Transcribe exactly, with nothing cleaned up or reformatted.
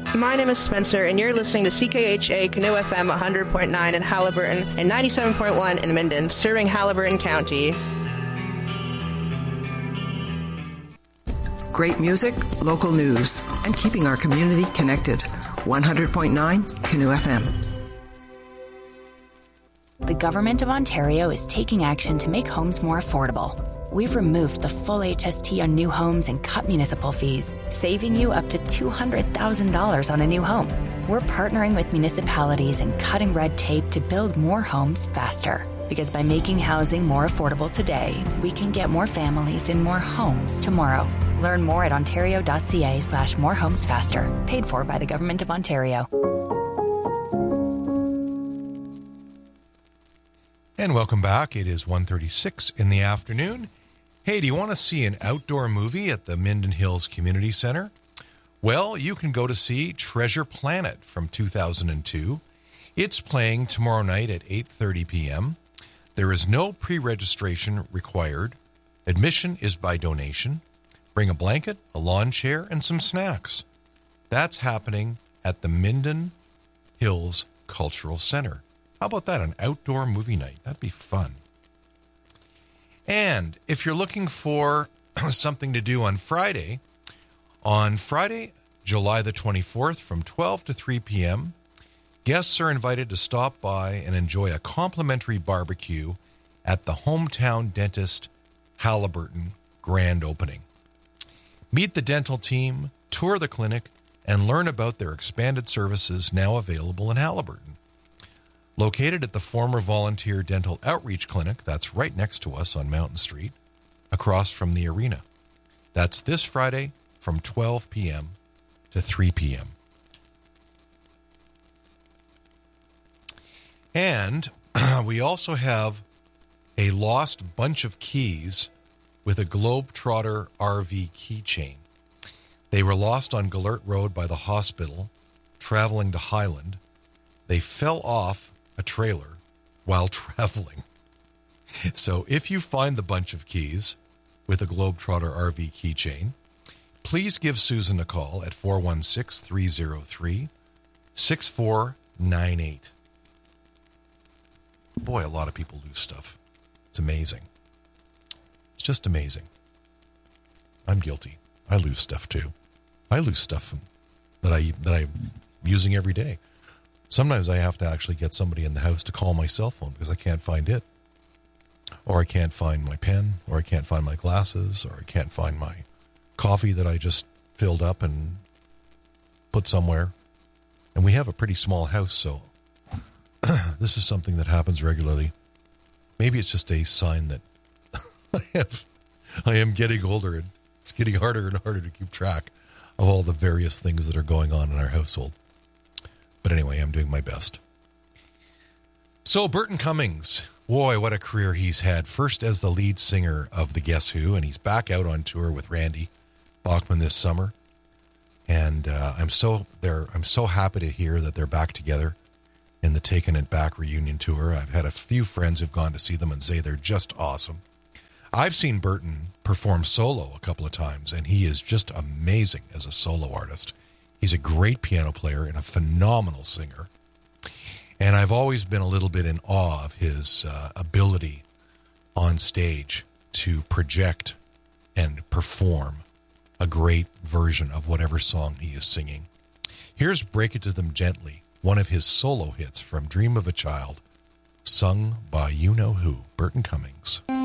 My name is Spencer, and you're listening to C K H A Canoe F M one hundred point nine in Haliburton and ninety-seven point one in Minden, serving Haliburton County. Great music, local news, and keeping our community connected. one hundred point nine Canoe F M. The Government of Ontario is taking action to make homes more affordable. We've removed the full H S T on new homes and cut municipal fees, saving you up to two hundred thousand dollars on a new home. We're partnering with municipalities and cutting red tape to build more homes faster. Because by making housing more affordable today, we can get more families in more homes tomorrow. Learn more at ontario.ca slash more homes faster. Paid for by the Government of Ontario. And welcome back. It is one thirty-six in the afternoon. Hey, do you want to see an outdoor movie at the Minden Hills Community Center? Well, you can go to see Treasure Planet from two thousand two. It's playing tomorrow night at eight thirty p.m. There is no pre-registration required. Admission is by donation. Bring a blanket, a lawn chair, and some snacks. That's happening at the Minden Hills Cultural Center. How about that, an outdoor movie night? That'd be fun. And if you're looking for something to do on Friday, on Friday, July the twenty-fourth, from twelve to three p.m., guests are invited to stop by and enjoy a complimentary barbecue at the Hometown Dentist Haliburton grand opening. Meet the dental team, tour the clinic, and learn about their expanded services now available in Haliburton. Located at the former Volunteer Dental Outreach Clinic, that's right next to us on Mountain Street, across from the arena. That's this Friday from twelve p.m. to three p.m. And we also have a lost bunch of keys with a Globetrotter R V keychain. They were lost on Gallert Road by the hospital, traveling to Highland. They fell off a trailer while traveling. So if you find the bunch of keys with a Globetrotter R V keychain, please give Susan a call at four one six, three oh three, six four nine eight. Boy, a lot of people lose stuff. It's amazing. It's just amazing. I'm guilty. I lose stuff too. I lose stuff that I that I'm using every day. Sometimes I have to actually get somebody in the house to call my cell phone because I can't find it. Or I can't find my pen, or I can't find my glasses, or I can't find my coffee that I just filled up and put somewhere. And we have a pretty small house, so this is something that happens regularly. Maybe it's just a sign that I have, I am getting older, and it's getting harder and harder to keep track of all the various things that are going on in our household. But anyway, I'm doing my best. So Burton Cummings, boy, what a career he's had. First as the lead singer of the Guess Who, and he's back out on tour with Randy Bachman this summer. And uh, I'm so they're I'm so happy to hear that they're back together in the Taking It Back reunion tour. I've had a few friends who've gone to see them and say they're just awesome. I've seen Burton perform solo a couple of times, and he is just amazing as a solo artist. He's a great piano player and a phenomenal singer. And I've always been a little bit in awe of his uh, ability on stage to project and perform a great version of whatever song he is singing. Here's Break It to Them Gently, one of his solo hits from Dream of a Child, sung by you-know-who, Burton Cummings.